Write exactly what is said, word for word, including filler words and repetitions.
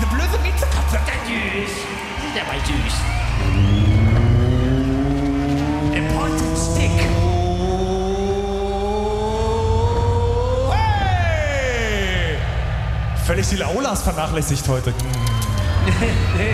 diese blöde Miezekatze. Süß. Das ist ja mal süß. A pointed stick. Hey! Völlig die Laulas vernachlässigt heute.